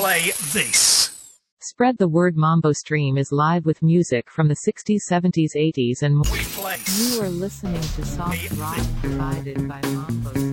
play this. Spread the word. Mambo Stream is live with music from the 60s, 70s, 80s and more. We place. You are listening to soft rock provided by Mambo.